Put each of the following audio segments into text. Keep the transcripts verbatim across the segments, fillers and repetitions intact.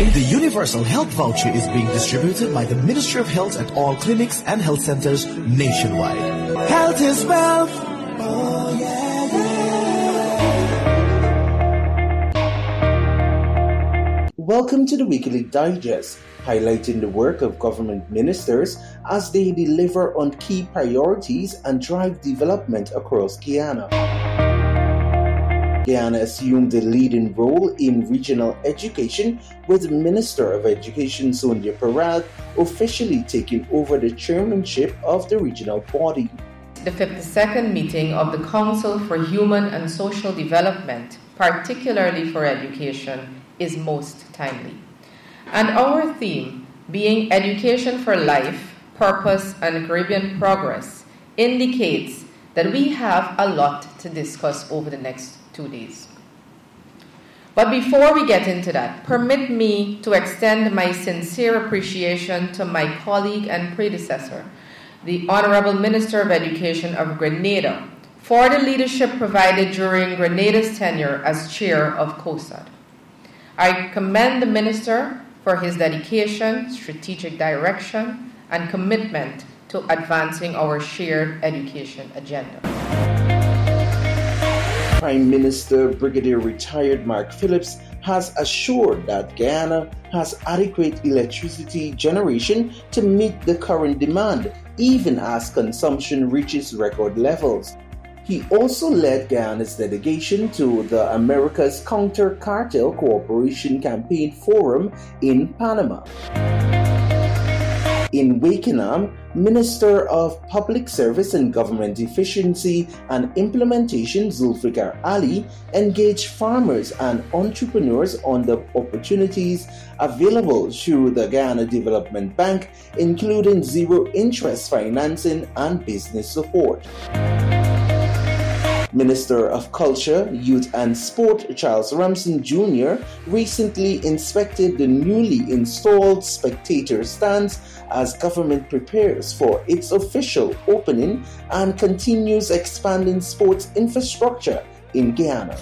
Today, the Universal Health Voucher is being distributed by the Ministry of Health at all clinics and health centers nationwide. Health is wealth. Oh, yeah, yeah. Welcome to the Weekly Digest, highlighting the work of government ministers as they deliver on key priorities and drive development across Guyana. Guyana assumed a leading role in regional education, with Minister of Education Sonia Parag officially taking over the chairmanship of the regional body. The fifty-second meeting of the Council for Human and Social Development, particularly for education, is most timely. And our theme, being Education for Life, Purpose and Caribbean Progress, indicates that we have a lot to discuss over the next two days. But before we get into that, permit me to extend my sincere appreciation to my colleague and predecessor, the Honorable Minister of Education of Grenada, for the leadership provided during Grenada's tenure as chair of COSAD. I commend the Minister for his dedication, strategic direction, and commitment to advancing our shared education agenda. Prime Minister Brigadier Retired Mark Phillips has assured that Guyana has adequate electricity generation to meet the current demand, even as consumption reaches record levels. He also led Guyana's delegation to the America's Counter Cartel Cooperation Campaign Forum in Panama. In Wakenham, Minister of Public Service and Government Efficiency and Implementation Zulfikar Ali engaged farmers and entrepreneurs on the opportunities available through the Guyana Development Bank, including zero-interest financing and business support. Minister of Culture, Youth and Sport Charles Ramson Junior recently inspected the newly installed spectator stands as government prepares for its official opening and continues expanding sports infrastructure in Guyana.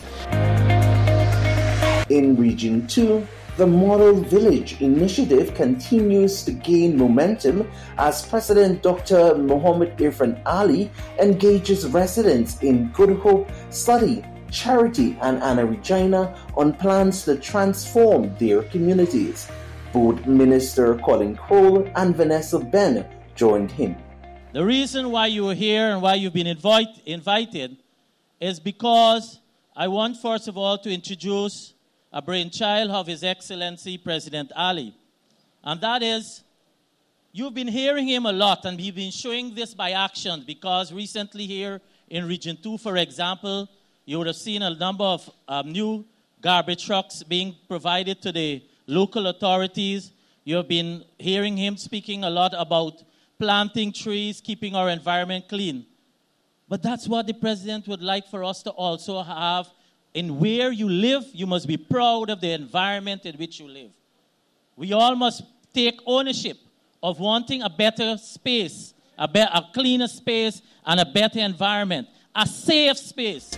In Region two, the Model Village initiative continues to gain momentum as President Doctor Mohammed Irfan Ali engages residents in Good Hope, Study, Charity, and Anna Regina on plans to transform their communities. Both Minister Colin Crowell and Vanessa Ben joined him. The reason why you are here and why you've been invite, invited is because I want, first of all, to introduce a brainchild of His Excellency President Ali. And that is, you've been hearing him a lot, and we've been showing this by action, because recently here in Region two, for example, you would have seen a number of um, new garbage trucks being provided to the local authorities. You've been hearing him speaking a lot about planting trees, keeping our environment clean. But that's what the President would like for us to also have. In where you live, you must be proud of the environment in which you live. We all must take ownership of wanting a better space, a, be- a cleaner space, and a better environment, a safe space.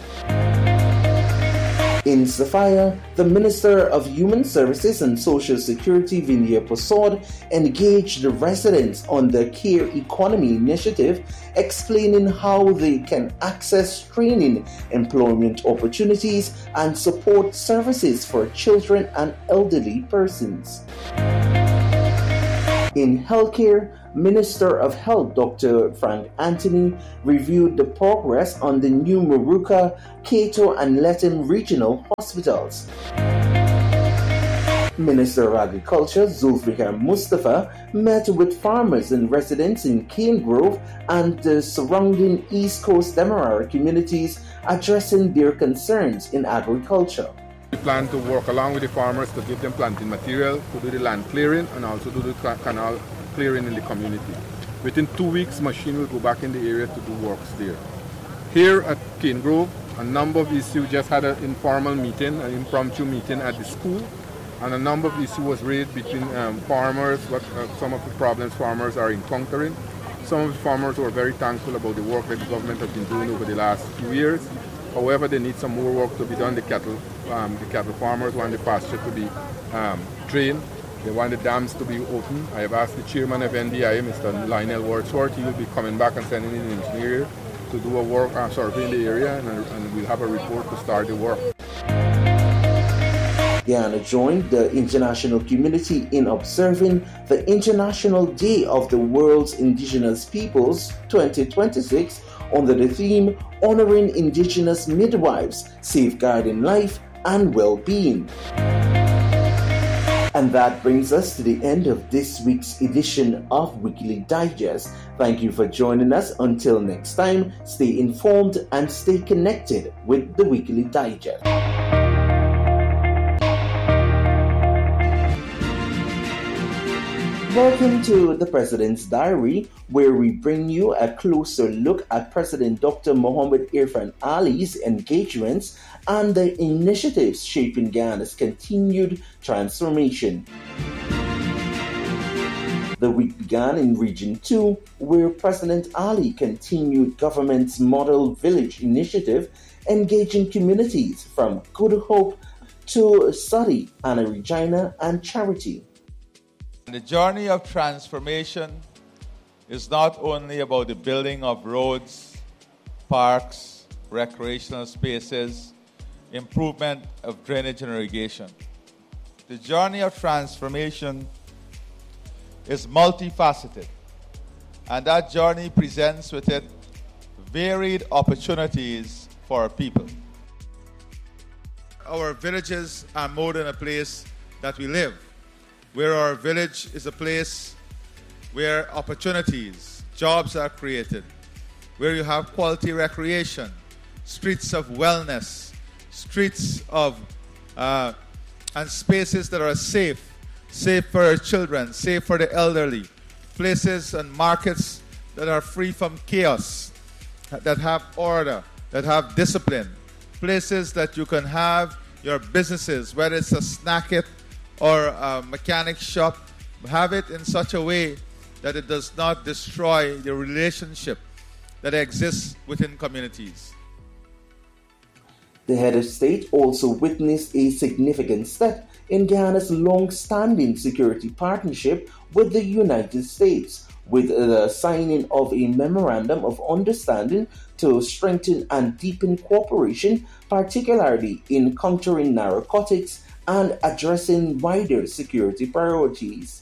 In Sophia, the Minister of Human Services and Social Security, Vinia Posod, engaged the residents on the Care Economy initiative, explaining how they can access training, employment opportunities, and support services for children and elderly persons. In healthcare, Minister of Health Doctor Frank Anthony reviewed the progress on the new Moruca, Cato, and Lethem regional hospitals. Minister of Agriculture Zulfikar Mustafa met with farmers and residents in Cane Grove and the surrounding East Coast Demerara communities, addressing their concerns in agriculture. We plan to work along with the farmers to give them planting material, to do the land clearing, and also do the canal clearing in the community. Within two weeks, machine will go back in the area to do works there. Here at Cane Grove, a number of issues just had an informal meeting, an impromptu meeting at the school, and a number of issues was raised between um, farmers, what uh, some of the problems farmers are encountering. Some of the farmers were very thankful about the work that the government has been doing over the last few years. However, they need some more work to be done. The cattle, um, the cattle farmers want the pasture to be um, drained They want the dams to be open. I have asked the chairman of N D I A, Mister Lionel Wordsworth. He will be coming back and sending in an engineer to do a work uh, survey in the area, and, and we'll have a report to start the work. Guyana joined the international community in observing the International Day of the World's Indigenous Peoples twenty twenty-six under the theme Honoring Indigenous Midwives, Safeguarding Life and Well-Being. And that brings us to the end of this week's edition of Weekly Digest. Thank you for joining us. Until next time, stay informed and stay connected with the Weekly Digest. Welcome to the President's Diary, where we bring you a closer look at President Doctor Mohamed Irfaan Ali's engagements and the initiatives shaping Guyana's continued transformation. The week began in Region two, where President Ali continued government's Model Village initiative, engaging communities from Good Hope to Sadi, Anna Regina, and Charity. The journey of transformation is not only about the building of roads, parks, recreational spaces, improvement of drainage and irrigation. The journey of transformation is multifaceted, and that journey presents with it varied opportunities for our people. Our villages are more than a place that we live, where our village is a place where opportunities, jobs are created, where you have quality recreation, streets of wellness, streets of uh, and spaces that are safe, safe for our children, safe for the elderly, places and markets that are free from chaos, that have order, that have discipline, places that you can have your businesses, whether it's a snack it or a mechanic shop, have it in such a way that it does not destroy the relationship that exists within communities. The head of state also witnessed a significant step in Guyana's long-standing security partnership with the United States, with the signing of a memorandum of understanding to strengthen and deepen cooperation, particularly in countering narcotics and addressing wider security priorities.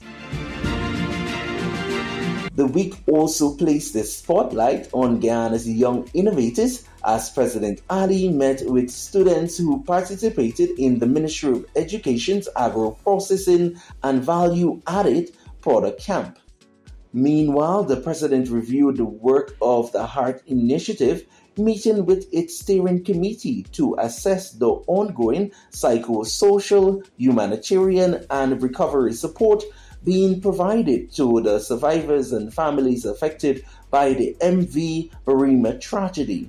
The week also placed the spotlight on Guyana's young innovators as President Ali met with students who participated in the Ministry of Education's Agro-Processing and Value-Added Product Camp. Meanwhile, the President reviewed the work of the HEART Initiative, meeting with its steering committee to assess the ongoing psychosocial, humanitarian, and recovery support being provided to the survivors and families affected by the M V Berrima tragedy.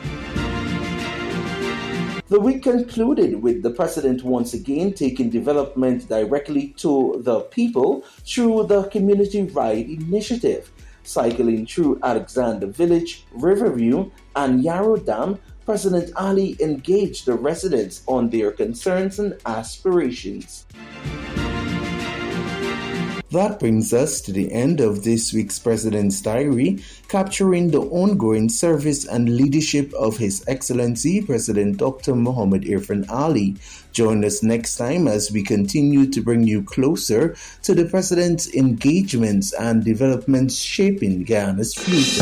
The week concluded with the President once again taking development directly to the people through the Community Ride Initiative. Cycling through Alexander Village, Riverview, and Yarrow Dam, President Ali engaged the residents on their concerns and aspirations. That brings us to the end of this week's President's Diary, capturing the ongoing service and leadership of His Excellency President Doctor Mohamed Irfaan Ali. Join us next time as we continue to bring you closer to the President's engagements and developments shaping Guyana's future.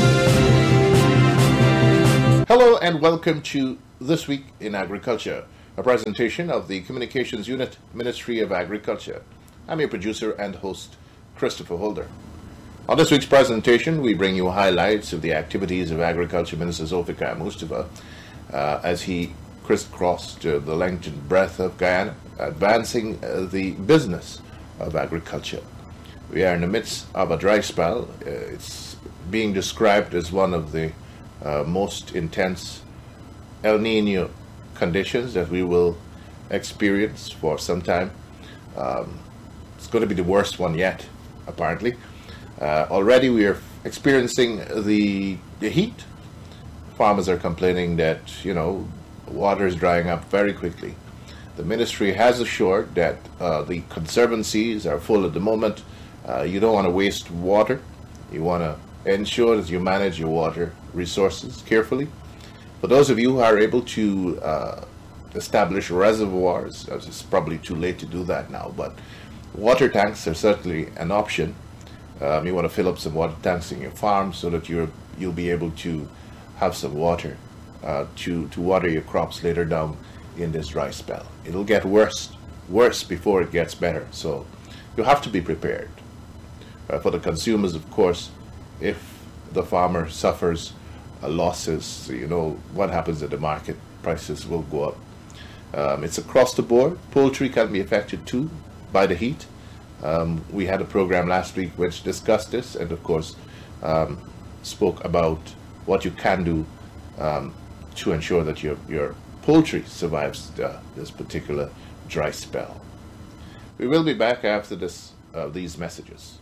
Hello and welcome to This Week in Agriculture, a presentation of the Communications Unit, Ministry of Agriculture. I'm your producer and host, Christopher Holder. On this week's presentation, we bring you highlights of the activities of Agriculture Minister Zulfikar Mustafa uh, as he crisscrossed uh, the length and breadth of Guyana, advancing uh, the business of agriculture. We are in the midst of a dry spell. Uh, it's being described as one of the uh, most intense El Niño conditions that we will experience for some time. Um, It's going to be the worst one yet, apparently. Uh, already we are experiencing the the heat. Farmers are complaining that, you know, water is drying up very quickly. The ministry has assured that uh, the conservancies are full at the moment. Uh, you don't want to waste water. You want to ensure that you manage your water resources carefully. For those of you who are able to uh, establish reservoirs, it's probably too late to do that now, but water tanks are certainly an option. Um, you want to fill up some water tanks in your farm so that you're, you'll be able to have some water uh, to, to water your crops later down in this dry spell. It'll get worse, worse before it gets better, so you have to be prepared. Uh, for the consumers, of course, if the farmer suffers uh, losses, you know what happens at the market, prices will go up. Um, it's across the board. Poultry can be affected too by the heat. Um, we had a program last week which discussed this and, of course, um, spoke about what you can do um, to ensure that your, your poultry survives uh, this particular dry spell. We will be back after this, uh, these messages.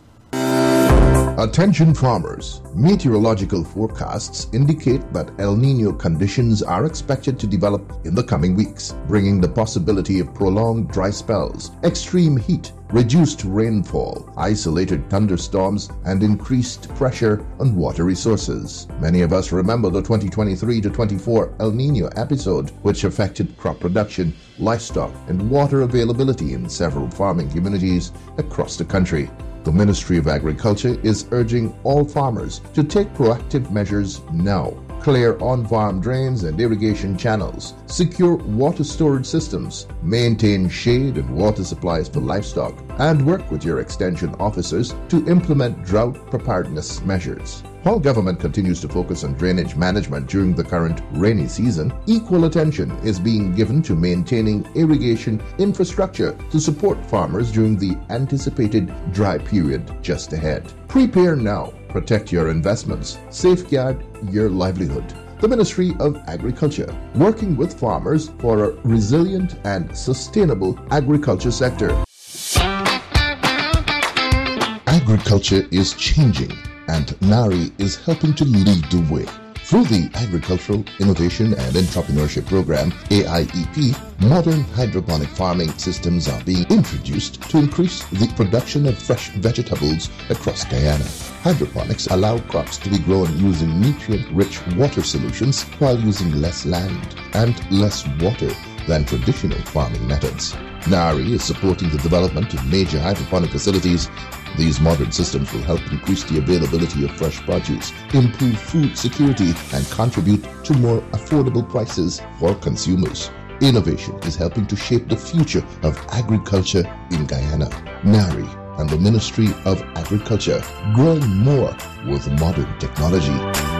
Attention farmers. Meteorological forecasts indicate that El Niño conditions are expected to develop in the coming weeks, bringing the possibility of prolonged dry spells, extreme heat, reduced rainfall, isolated thunderstorms, and increased pressure on water resources. Many of us remember the twenty twenty-three to twenty-four El Niño episode, which affected crop production, livestock, and water availability in several farming communities across the country. The Ministry of Agriculture is urging all farmers to take proactive measures now. Clear on-farm drains and irrigation channels, secure water storage systems, maintain shade and water supplies for livestock, and work with your extension officers to implement drought preparedness measures. While government continues to focus on drainage management during the current rainy season, equal attention is being given to maintaining irrigation infrastructure to support farmers during the anticipated dry period just ahead. Prepare now. Protect your investments. Safeguard your livelihood. The Ministry of Agriculture, working with farmers for a resilient and sustainable agriculture sector. Agriculture is changing, and NARI is helping to lead the way. Through the Agricultural Innovation and Entrepreneurship Program, A I E P, modern hydroponic farming systems are being introduced to increase the production of fresh vegetables across Guyana. Hydroponics allow crops to be grown using nutrient-rich water solutions while using less land and less water than traditional farming methods. NARI is supporting the development of major hydroponic facilities. These modern systems will help increase the availability of fresh produce, improve food security, and contribute to more affordable prices for consumers. Innovation is helping to shape the future of agriculture in Guyana. NARI and the Ministry of Agriculture, growing more with modern technology.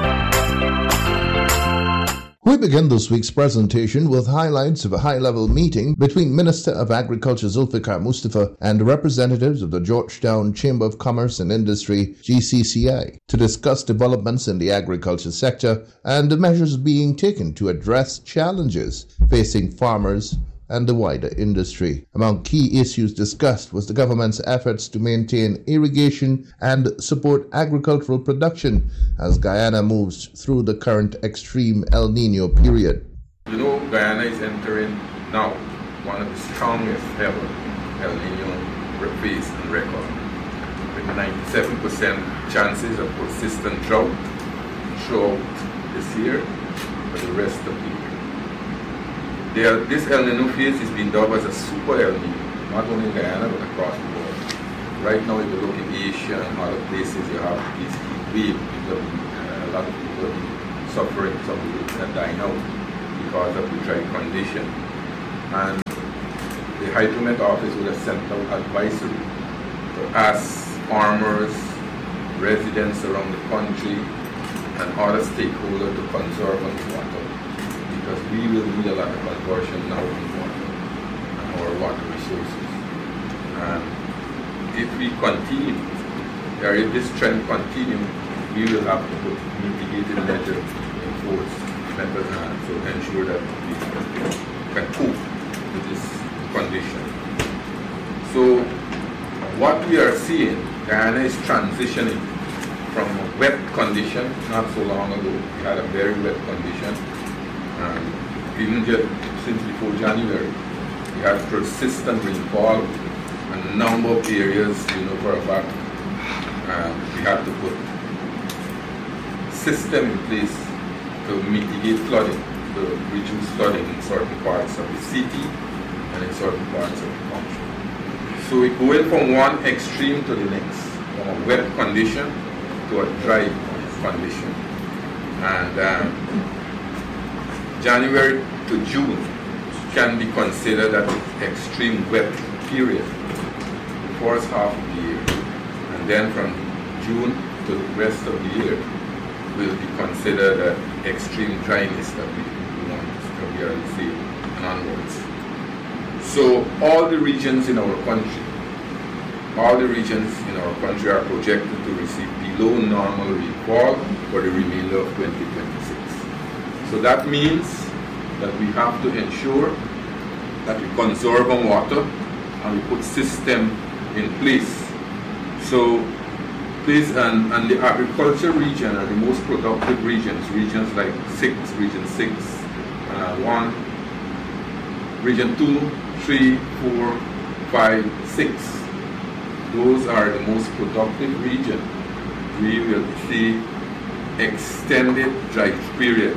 We begin this week's presentation with highlights of a high-level meeting between Minister of Agriculture Zulfikar Mustafa and representatives of the Georgetown Chamber of Commerce and Industry, G C C I, to discuss developments in the agriculture sector and the measures being taken to address challenges facing farmers and the wider industry. Among key issues discussed was the government's efforts to maintain irrigation and support agricultural production as Guyana moves through the current extreme El Niño period. You know, Guyana is entering now one of the strongest ever El Niño phase in record, with ninety-seven percent chances of persistent drought throughout this year for the rest of the year. There, this El Niño phase is being dubbed as a super El Niño, not only in Guyana but across the world. Right now, if you look in Asia and other places, you have these heat waves. Uh, a lot of people are suffering, some people are dying out because of the dry condition. And the Hydromet office will have sent out advisory to ask farmers, residents around the country, and other stakeholders to conserve on water, because we will need a lot of conversion now in water and our water resources. And if we continue, or if this trend continues, we will have to put mitigating measures in force uh, to ensure that we can cope with this condition. So what we are seeing, Guyana is transitioning from a wet condition. Not so long ago, we had a very wet condition. Um, even just since before January, We had persistent rainfall, a number of areas, you know, for a fact, uh, we had to put system in place to mitigate flooding, to reduce flooding in certain parts of the city and in certain parts of the country. So we go in from one extreme to the next, from a wet condition to a dry condition. And um, January to June can be considered as an extreme wet period, the first half of the year. And then from June to the rest of the year will be considered an extreme dryness that we want to really see and onwards. So all the regions in our country, all the regions in our country are projected to receive below normal rainfall for the remainder of twenty twenty-six. So that means that we have to ensure that we conserve our water and we put system in place. So please, and, and the agriculture region are the most productive regions, regions like six, region six, uh, one, region two, three, four, five, six. Those are the most productive regions. We will see extended dry period.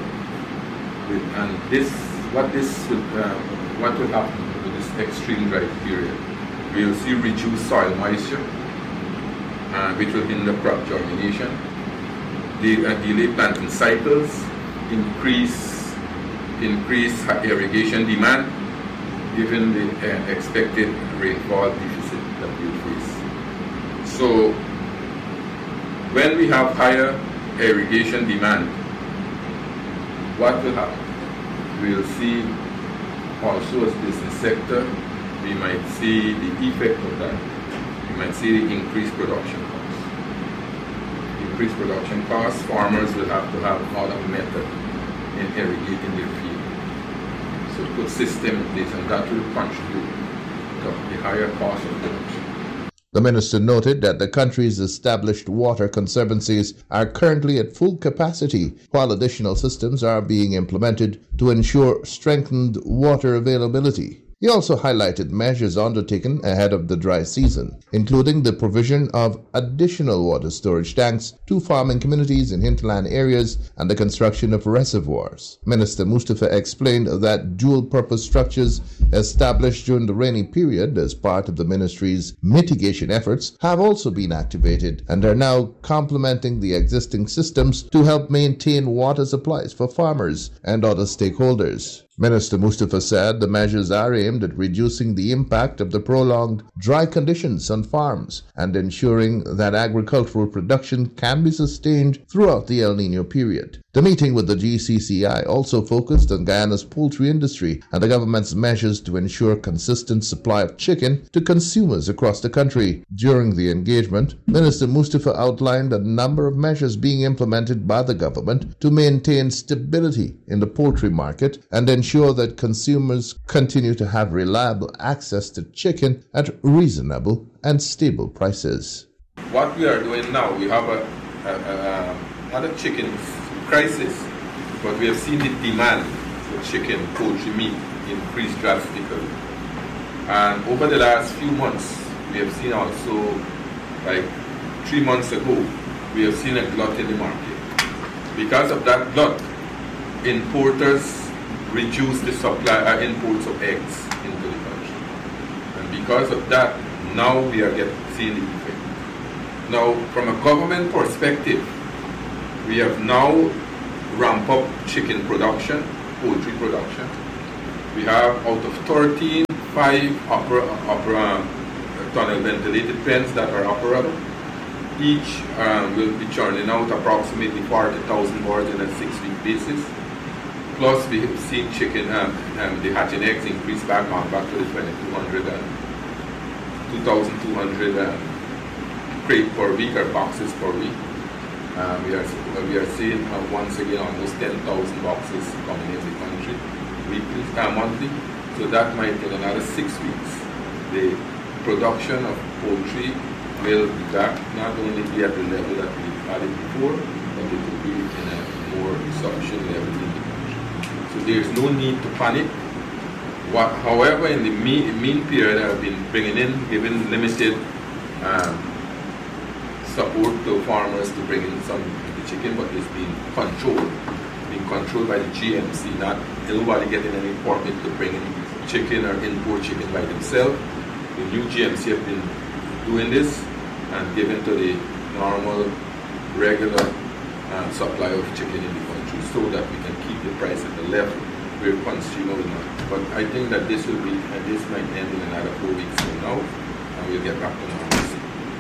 And this, what this will, uh, what will happen with this extreme dry period? We will see reduced soil moisture, uh, which will hinder crop germination, de- uh, delay planting cycles, increase, increase irrigation demand, given the uh, expected rainfall deficit that we face. So, when we have higher irrigation demand, what will happen? We will see also as business sector, we might see the effect of that. We might see the increased production costs. Increased production costs, farmers will have to have another method in irrigating their field. So put system in place, and that will contribute to the higher cost of production. The minister noted that the country's established water conservancies are currently at full capacity, while additional systems are being implemented to ensure strengthened water availability. He also highlighted measures undertaken ahead of the dry season, including the provision of additional water storage tanks to farming communities in hinterland areas and the construction of reservoirs. Minister Mustafa explained that dual-purpose structures established during the rainy period as part of the ministry's mitigation efforts have also been activated and are now complementing the existing systems to help maintain water supplies for farmers and other stakeholders. Minister Mustafa said the measures are aimed at reducing the impact of the prolonged dry conditions on farms and ensuring that agricultural production can be sustained throughout the El Nino period. The meeting with the G C C I also focused on Guyana's poultry industry and the government's measures to ensure consistent supply of chicken to consumers across the country. During the engagement, Minister Mustafa outlined a number of measures being implemented by the government to maintain stability in the poultry market and ensure that consumers continue to have reliable access to chicken at reasonable and stable prices. What we are doing now, we have a, a, a, not a chicken crisis, but we have seen the demand for chicken, poultry, meat increase drastically. And over the last few months, we have seen also, like three months ago, we have seen a glut in the market. Because of that glut, importers reduce the supply uh, imports of eggs into the country. And because of that, now we are getting seeing the effect. Now, from a government perspective, we have now ramped up chicken production, poultry production. We have out of thirteen, five upper, upper um, tunnel ventilated pens that are operable. Each um, will be churning out approximately forty thousand birds on a six-week basis. Plus, we have seen chicken, um, um, the hatching eggs increase back on back to the twenty-two hundred and two thousand two hundred um, crate per week or boxes per week. Um, we are we are seeing uh, once again almost ten thousand boxes coming in the country weekly, uh, monthly. So that might in another six weeks, the production of poultry will be back, not only be at the level that we had it before, but it will be in a more sufficient level in the country. So there is no need to panic. What, however, in the mean, mean period, I've been bringing in, giving limited um, support to farmers to bring in some of the chicken, but it's been controlled, being controlled by the G M C, not nobody getting any permit to bring in chicken or import chicken by themselves. The new G M C have been doing this and giving to the normal, regular uh, supply of chicken in the country so that we can keep the price at the level where consumer will not. But I think that this will be, and this might end in another four weeks from now, and we'll get back to normalcy.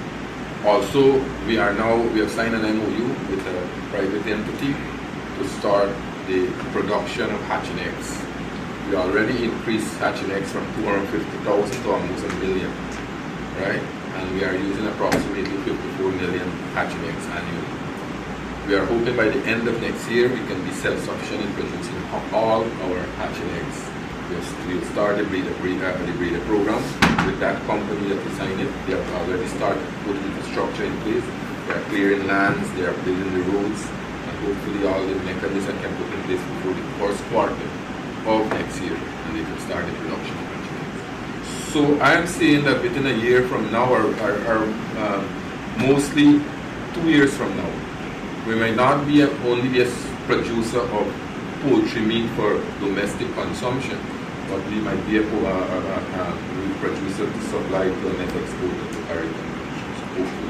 Also, we are now, we have signed an M O U with a private entity to start the production of hatching eggs. We already increased hatching eggs from two hundred fifty thousand to almost a million, right? And we are using approximately fifty-four million hatching eggs annually. We are hoping by the end of next year we can be self-sufficient in producing all our hatching eggs. We'll start the breeder, breeder, the breeder program with that company that we signed it. They have already started putting infrastructure in place. They are clearing lands, they are building the roads, and hopefully all the mechanisms can put in place before the first quarter of next year, and they can start the production of hatching eggs. So I am saying that within a year from now, or, or, or um, mostly two years from now, we may not be a, only be a producer of poultry meat for domestic consumption, but we might be a, a, a, a producer to supply to and export to Caribbean countries. Hopefully.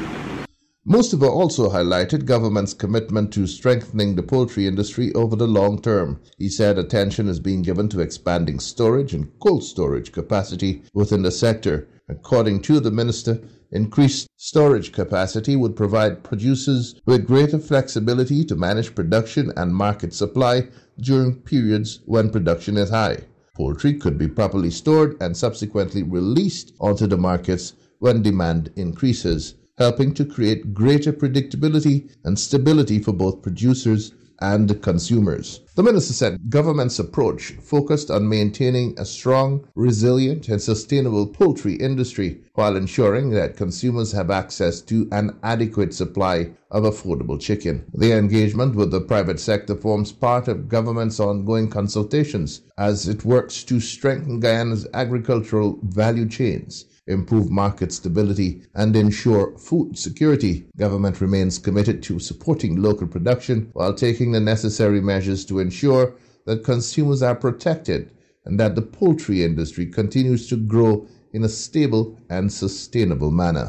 Mustafa also highlighted government's commitment to strengthening the poultry industry over the long term. He said attention is being given to expanding storage and cold storage capacity within the sector. According to the minister, increased storage capacity would provide producers with greater flexibility to manage production and market supply during periods when production is high. Poultry could be properly stored and subsequently released onto the markets when demand increases, helping to create greater predictability and stability for both producers and consumers. The minister said government's approach focused on maintaining a strong, resilient, and sustainable poultry industry while ensuring that consumers have access to an adequate supply of affordable chicken. The engagement with the private sector forms part of government's ongoing consultations as it works to strengthen Guyana's agricultural value chains, improve market stability, and ensure food security. Government remains committed to supporting local production while taking the necessary measures to ensure that consumers are protected and that the poultry industry continues to grow in a stable and sustainable manner.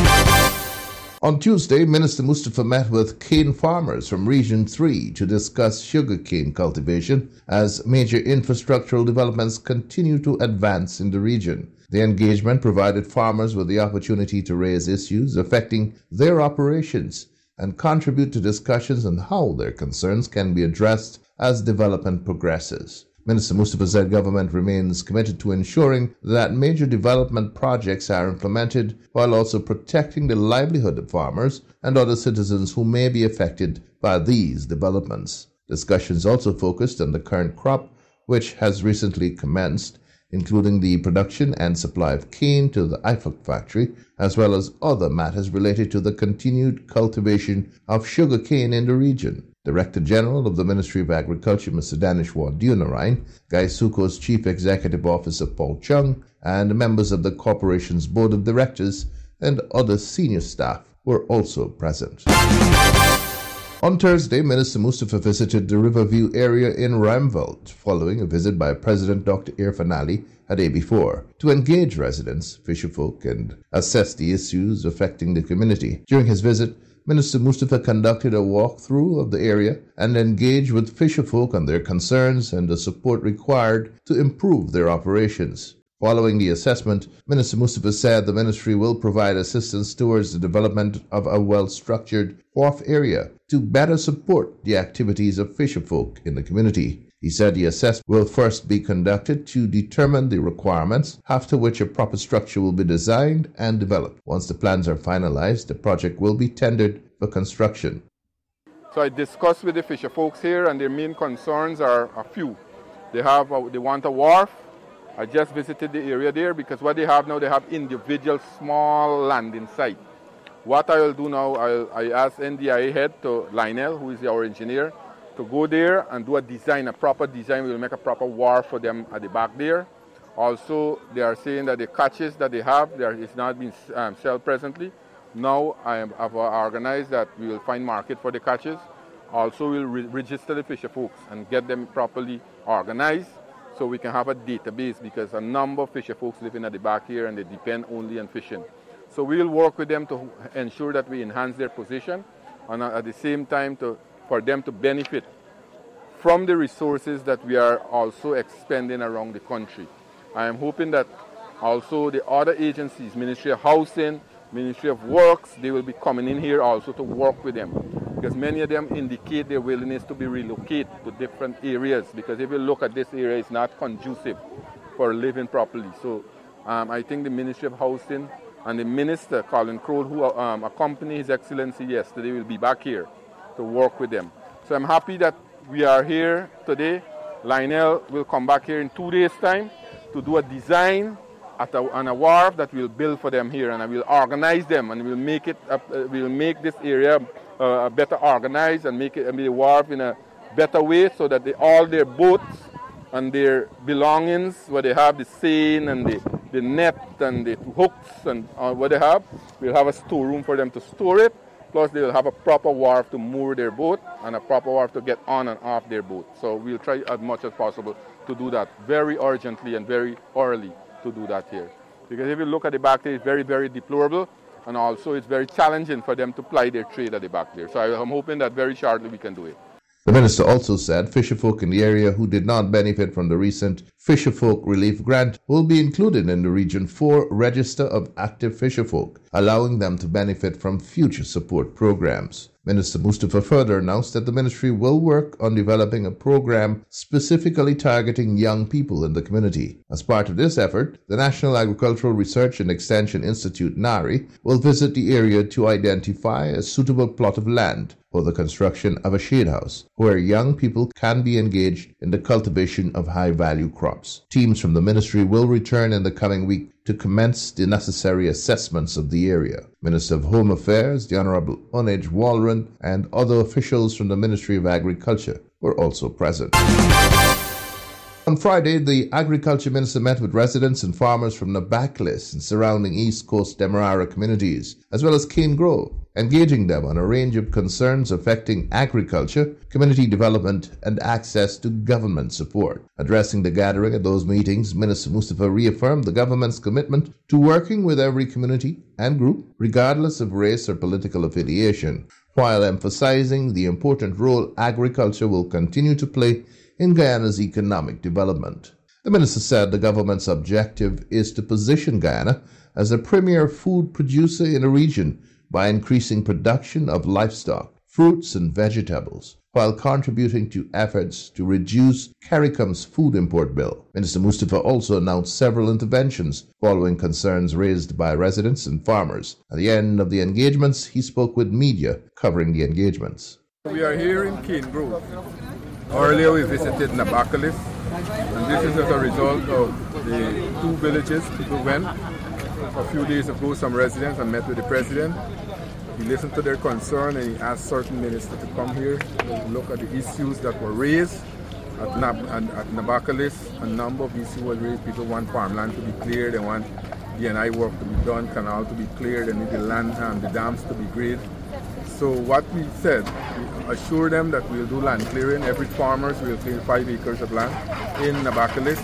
On Tuesday, Minister Mustafa met with cane farmers from Region three to discuss sugarcane cultivation as major infrastructural developments continue to advance in the region. The engagement provided farmers with the opportunity to raise issues affecting their operations and contribute to discussions on how their concerns can be addressed as development progresses. Minister Mustafa said government remains committed to ensuring that major development projects are implemented while also protecting the livelihood of farmers and other citizens who may be affected by these developments. Discussions also focused on the current crop, which has recently commenced, including the production and supply of cane to the I F A C factory, as well as other matters related to the continued cultivation of sugar cane in the region. Director General of the Ministry of Agriculture, Mister Danish Wadunarine, Gaisuko's Chief Executive Officer Paul Chung, and members of the corporation's Board of Directors and other senior staff were also present. On Thursday, Minister Mustafa visited the Riverview area in Ruimveldt following a visit by President Doctor Irfaan Ali a day before to engage residents, fisherfolk, and assess the issues affecting the community. During his visit, Minister Mustafa conducted a walkthrough of the area and engaged with fisherfolk on their concerns and the support required to improve their operations. Following the assessment, Minister Mustafa said the ministry will provide assistance towards the development of a well-structured wharf area to better support the activities of fisherfolk in the community. He said the assessment will first be conducted to determine the requirements, after which a proper structure will be designed and developed. Once the plans are finalized, the project will be tendered for construction. So I discussed with the fisher folks here, and their main concerns are a few. They have a, they want a wharf. I just visited the area there because what they have now, they have individual small landing site. What I will do now, I'll, I asked N D I A head to Lionel, who is our engineer, to go there and do a design, a proper design. We'll make a proper wharf for them at the back there. Also, they are saying that the catches that they have, there is not being um, sold presently. Now I have organized that we will find market for the catches. Also, we'll re- register the fisher folks and get them properly organized so we can have a database, because a number of fisher folks living at the back here and they depend only on fishing. So we will work with them to ensure that we enhance their position and at the same time to, for them to benefit from the resources that we are also expending around the country. I am hoping that also the other agencies, Ministry of Housing, Ministry of Works, they will be coming in here also to work with them, because many of them indicate their willingness to be relocated to different areas, because if you look at this area, it's not conducive for living properly. So um, I think the Ministry of Housing and the Minister, Colin Crowell, who um, accompanied His Excellency yesterday, will be back here to work with them. So I'm happy that we are here today. Lionel will come back here in two days' time to do a design at a, on a wharf that we'll build for them here, and I will organize them, and we'll make it. Uh, we'll make this area uh, better organized and make it and be a wharf in a better way, so that they, all their boats and their belongings, where they have the seine and the, the net and the hooks and uh, what they have, we'll have a storeroom for them to store it. Plus, they will have a proper wharf to moor their boat and a proper wharf to get on and off their boat. So we'll try as much as possible to do that very urgently and very early to do that here. Because if you look at the back there, it's very, very deplorable, and also it's very challenging for them to ply their trade at the back there. So I'm hoping that very shortly we can do it. The minister also said fisherfolk in the area who did not benefit from the recent Fisherfolk Relief Grant will be included in the Region four Register of Active Fisherfolk, allowing them to benefit from future support programs. Minister Mustafa further announced that the ministry will work on developing a program specifically targeting young people in the community. As part of this effort, the National Agricultural Research and Extension Institute, NARI, will visit the area to identify a suitable plot of land for the construction of a shade house, where young people can be engaged in the cultivation of high-value crops. Teams from the ministry will return in the coming week to commence the necessary assessments of the area. Minister of Home Affairs, the Honorable Onage Walron, and other officials from the Ministry of Agriculture were also present. On Friday, the Agriculture Minister met with residents and farmers from Nabaklis and surrounding East Coast Demerara communities, as well as Cane Grove, engaging them on a range of concerns affecting agriculture, community development, and access to government support. Addressing the gathering at those meetings, Minister Mustafa reaffirmed the government's commitment to working with every community and group, regardless of race or political affiliation, while emphasizing the important role agriculture will continue to play in Guyana's economic development. The minister said the government's objective is to position Guyana as a premier food producer in the region by increasing production of livestock, fruits, and vegetables, while contributing to efforts to reduce CARICOM's food import bill. Minister Mustafa also announced several interventions following concerns raised by residents and farmers. At the end of the engagements, he spoke with media covering the engagements. We are here in Cane Grove. Earlier we visited Nabaklis, and this is as a result of the two villages people went. A few days ago, some residents and met with the president. He listened to their concern and he asked certain ministers to come here to look at the issues that were raised at, Nab- and at Nabaklis. A number of issues were raised. People want farmland to be cleared, they want D and I work to be done, canal to be cleared, they need the land and the dams to be graded. So what we said, we assured them that we'll do land clearing. Every farmers will clear five acres of land in Nabaklis.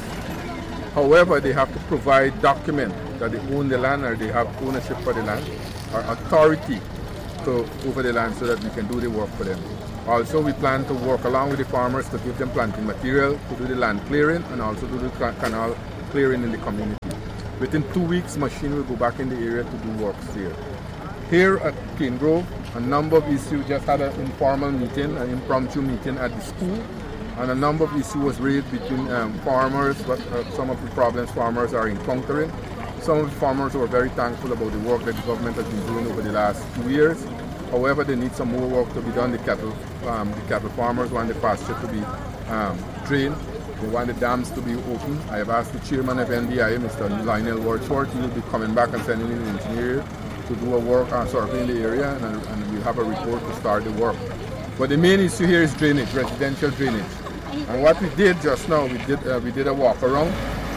However, they have to provide document that they own the land or they have ownership for the land or authority to over the land so that we can do the work for them. Also, we plan to work along with the farmers to give them planting material, to do the land clearing, and also do the canal clearing in the community. Within two weeks, machine will go back in the area to do works there. Here at Cane Grove, a number of issues, just had an informal meeting, an impromptu meeting at the school, and a number of issues was raised between um, farmers, what uh, some of the problems farmers are encountering. Some of the farmers were very thankful about the work that the government has been doing over the last two years. However, they need some more work to be done. The cattle, um, the cattle farmers want the pasture to be um, drained. They want the dams to be open. I have asked the chairman of N D I, Mister Lionel Wordsworth, he will be coming back and sending in an engineer to do a work on surveying the area, and, and we'll have a report to start the work. But the main issue here is drainage, residential drainage. And what we did just now, we did uh, we did a walk around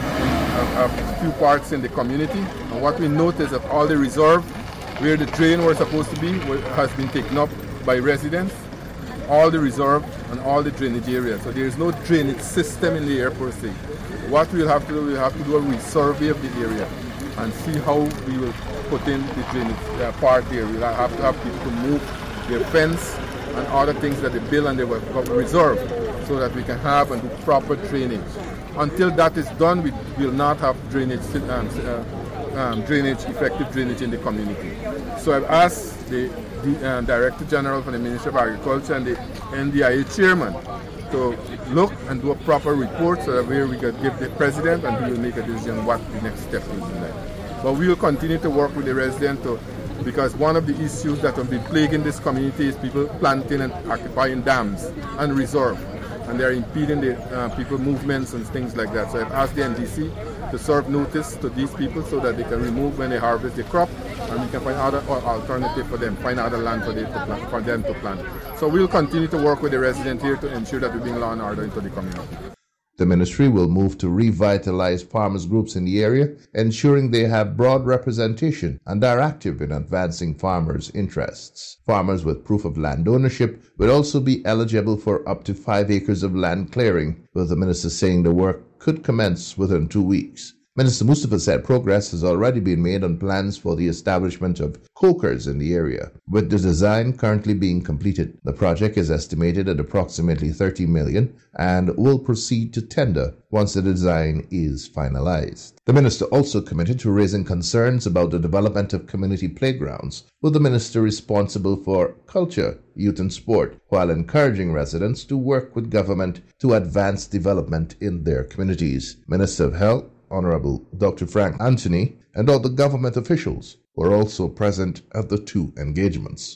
a, a few parts in the community, and what we noticed of all the reserve where the drain was supposed to be has been taken up by residents, all the reserve and all the drainage areas. So there is no drainage system in the area per se. What we'll have to do, we'll have to do a resurvey of the area and see how we will put in the drainage uh, part there. We'll have to have people to move their fence and other things that they build and they will reserve so that we can have and do proper drainage. Until that is done, we will not have drainage, um, uh, um, drainage, effective drainage in the community. So I've asked the, the uh, Director General for the Ministry of Agriculture and the N D I A Chairman to look and do a proper report so that where we can give the President and he will make a decision what the next step is in that. But we will continue to work with the residents to, because one of the issues that have been plaguing this community is people planting and occupying dams and reserve. And they're impeding the uh, people movements and things like that. So I've asked the N D C to serve notice to these people so that they can remove when they harvest the crop, and we can find other alternative for them, find other land for them to plant. For them to plant. So we'll continue to work with the residents here to ensure that we bring law and order into the community. The ministry will move to revitalize farmers' groups in the area, ensuring they have broad representation and are active in advancing farmers' interests. Farmers with proof of land ownership will also be eligible for up to five acres of land clearing, with the minister saying the work could commence within two weeks. Minister Mustafa said progress has already been made on plans for the establishment of cokers in the area, with the design currently being completed. The project is estimated at approximately thirty million dollars and will proceed to tender once the design is finalized. The minister also committed to raising concerns about the development of community playgrounds, with the minister responsible for culture, youth and sport, while encouraging residents to work with government to advance development in their communities. Minister of Health, Honorable Doctor Frank Anthony, and other government officials were also present at the two engagements.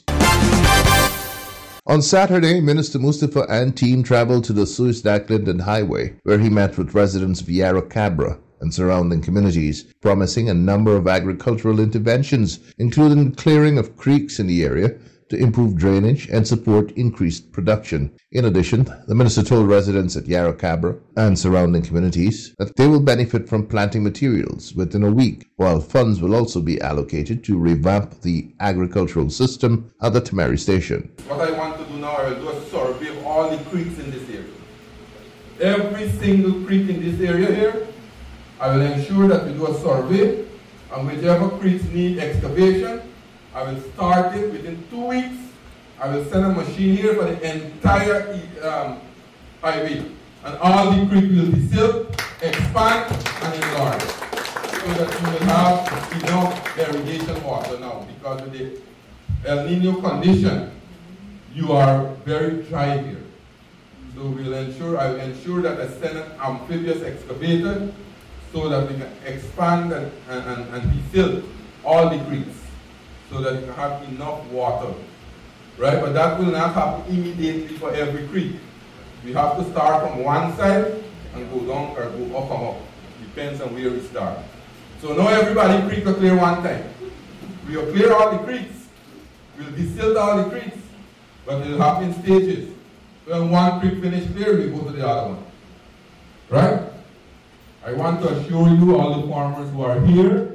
On Saturday, Minister Mustafa and team traveled to the Suez-Clinton Highway, where he met with residents of Yarra Cabra and surrounding communities, promising a number of agricultural interventions, including the clearing of creeks in the area to improve drainage and support increased production. In addition, the minister told residents at Yarra Cabra and surrounding communities that they will benefit from planting materials within a week, while funds will also be allocated to revamp the agricultural system at the Temeri station. What I want to do now, I will do a survey of all the creeks in this area. Every single creek in this area here, I will ensure that we do a survey, and whichever creeks need excavation, I will start it within two weeks. I will send a machine here for the entire um, highway. And all the creeks will be sealed, expand, and enlarge. So that you will have enough irrigation water now. Because with the El Nino condition, you are very dry here. So we'll ensure, I will ensure that I send an amphibious excavator so that we can expand and, and, and refill all the creeks, so that you can have enough water, right? But that will not happen immediately for every creek. We have to start from one side and go down or go up and up. Depends on where we start. So now everybody creek will clear one time. We will clear all the creeks. We'll desil all the creeks, but it will happen in stages. When one creek finish clear, we go to the other one, right? I want to assure you, all the farmers who are here,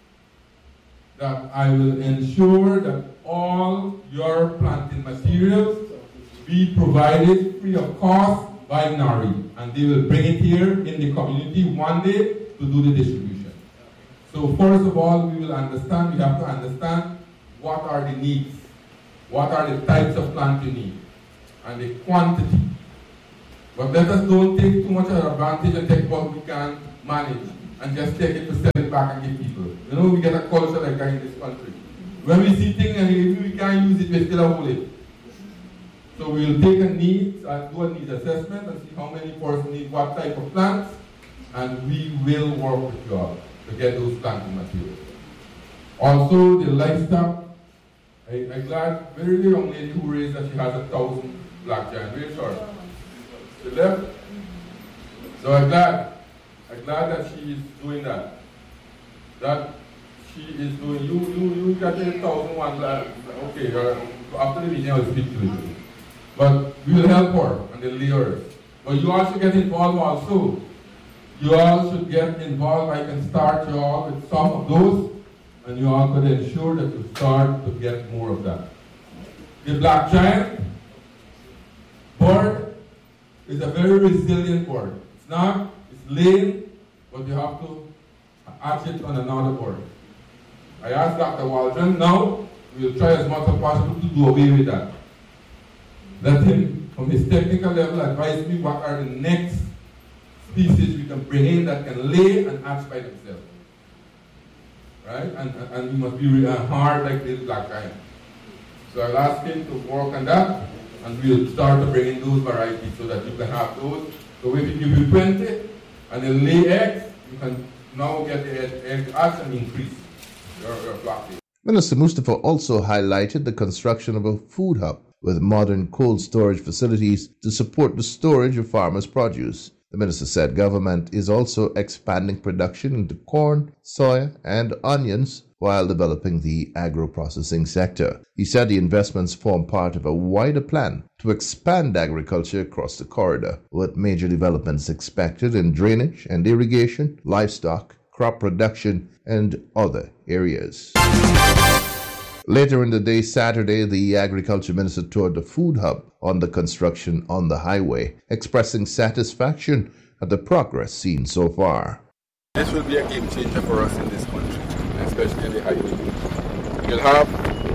that I will ensure that all your planting materials be provided free of cost by N A R I, and they will bring it here in the community one day to do the distribution. So first of all, we will understand, we have to understand what are the needs, what are the types of plants you need, and the quantity. But let us don't take too much advantage and take what we can manage and just take it to sell it back and give people. You know, we get a culture like that in this country. When we see things and if we can't use it, we still hold it. So we'll take a need, uh, do a needs assessment and see how many persons need what type of plants, and we will work with you all to get those planting materials. Also, the livestock, I, I'm glad, very the young lady who raised that she has a thousand black giant. Where's her? She left. So I'm glad. I'm glad that she is doing that. That she is doing, you, you, you got a thousand one black, okay, uh, after the meeting I'll speak to you. but we will help her and the layers. But you all should get involved also. You all should get involved. I can start you all with some of those, and you all could ensure that you start to get more of that. The black giant bird is a very resilient bird. It's not, it's lame, but you have to hatch it on another bird. I asked Doctor Waldron, now we'll try as much as possible to do away with that. Let him, from his technical level, advise me what are the next species we can bring in that can lay and hatch by themselves. Right? And, and, and we must be uh, hard like this black giant. So I'll ask him to work on that, and we'll start to bring in those varieties so that you can have those. So if we give you twenty, and they lay eggs, you can now get the egg, egg hatch and increase your, your black egg. Minister Mustafa also highlighted the construction of a food hub with modern cold storage facilities to support the storage of farmers' produce. The minister said government is also expanding production into corn, soya, and onions while developing the agro-processing sector. He said the investments form part of a wider plan to expand agriculture across the corridor, with major developments expected in drainage and irrigation, livestock, crop production, and other areas. Later in the day, Saturday, the Agriculture Minister toured the food hub on the construction on the highway, expressing satisfaction at the progress seen so far. This will be a game changer for us in this country, especially in the highway. We'll have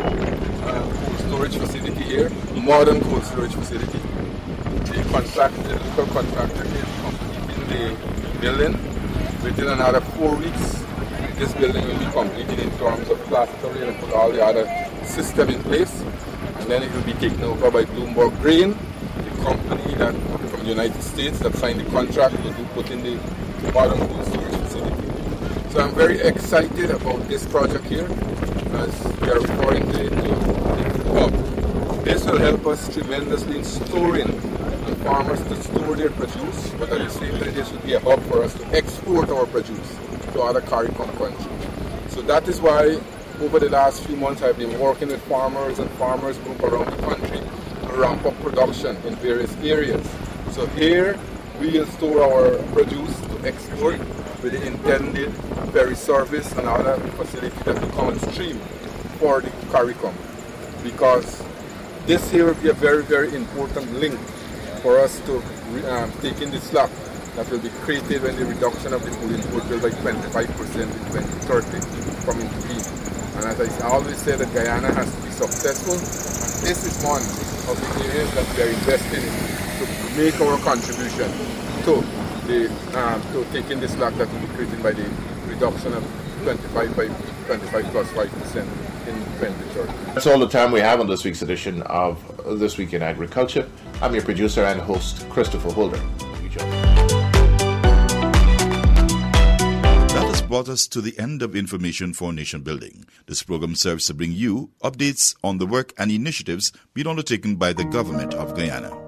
a cold storage facility here, a modern cold storage facility. The contractor, the local contractor is completing the building. Within another four weeks, this building will be completed in terms of plastering and put all the other system in place. And then it will be taken over by Bloomberg Grain, the company that from the United States that signed the contract to do put in the modern cold storage facility. So I'm very excited about this project here, as we are referring to it to the hub. This will help us tremendously in storing and farmers to store their produce, but at the same time this will be a hub for us to export our produce to other CARICOM countries. So that is why over the last few months I've been working with farmers and farmers group around the country to ramp up production in various areas. So here we will store our produce to export with the intended ferry service and other facilities that will come on stream for the CARICOM, because this here will be a very, very important link for us to um, take in the slack that will be created when the reduction of the coal import bill by twenty-five percent in twenty thirty from intervene. And as I always say, that Guyana has to be successful, and this is one of the areas that we are investing in to make our contribution to the um, to taking the slack that will be created by the reduction of twenty-five by twenty-five plus five percent in twenty thirty. That's all the time we have on this week's edition of This Week in Agriculture. I'm your producer and host, Christopher Holder. That has brought us to the end of Information for Nation Building. This program serves to bring you updates on the work and initiatives being undertaken by the government of Guyana.